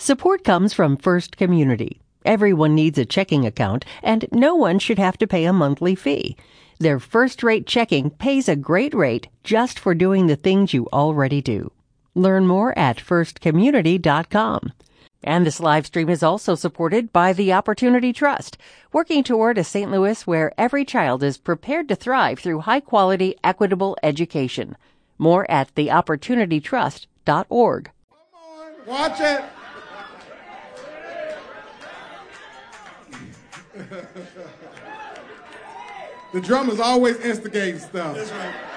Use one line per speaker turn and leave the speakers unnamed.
Support comes from First Community. Everyone needs a checking account, and no one should have to pay a monthly fee. Their first-rate checking pays a great rate just for doing the things you already do. Learn more at firstcommunity.com. And this live stream is also supported by the Opportunity Trust, working toward a St. Louis where every child is prepared to thrive through high-quality, equitable education. More at theopportunitytrust.org.
Come on, watch it. The drummers always instigating stuff.
That's right.